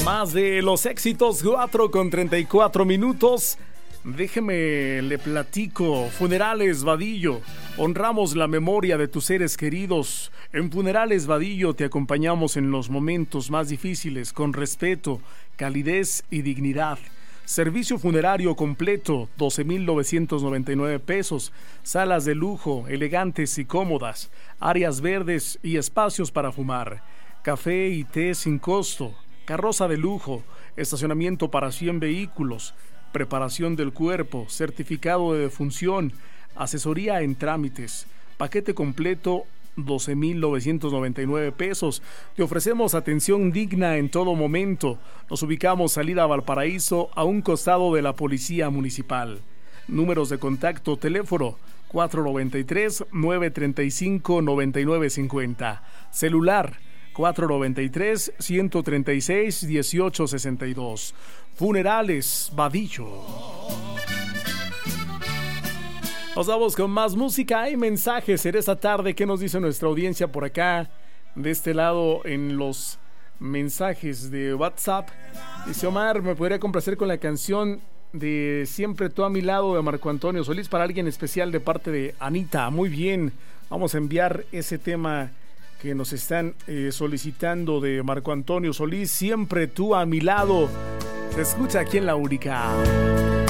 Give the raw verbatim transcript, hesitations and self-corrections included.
Más de los éxitos, cuatro con treinta y cuatro minutos. Déjeme, le platico. Funerales Vadillo. Honramos la memoria de tus seres queridos. En Funerales Vadillo te acompañamos en los momentos más difíciles con respeto, calidez y dignidad. Servicio funerario completo, doce mil novecientos noventa y nueve pesos. Salas de lujo, elegantes y cómodas. Áreas verdes y espacios para fumar. Café y té sin costo. Carroza de lujo. Estacionamiento para cien vehículos. Preparación del cuerpo. Certificado de defunción. Asesoría en trámites. Paquete completo, doce mil novecientos noventa y nueve pesos. Te ofrecemos atención digna en todo momento. Nos ubicamos salida Valparaíso, a un costado de la Policía Municipal. Números de contacto: teléfono cuatro noventa y tres, nueve treinta y cinco, noventa y nueve cincuenta. Celular cuatro noventa y tres, ciento treinta y seis, dieciocho sesenta y dos. Funerales Vadillo. Nos vamos con más música. Hay mensajes en esta tarde. ¿Qué nos dice nuestra audiencia por acá? De este lado, en los mensajes de WhatsApp. Dice Omar, ¿me podría complacer con la canción de Siempre tú a mi lado de Marco Antonio Solís para alguien especial de parte de Anita? Muy bien, vamos a enviar ese tema que nos están eh, solicitando de Marco Antonio Solís. Siempre tú a mi lado. Se escucha aquí en La Única.